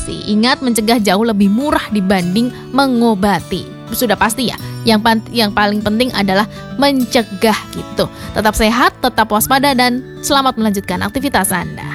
solusi. Ingat, mencegah jauh lebih murah dibanding mengobati. Sudah pasti ya, yang paling penting adalah mencegah gitu. Tetap sehat, tetap waspada, dan selamat melanjutkan aktivitas Anda.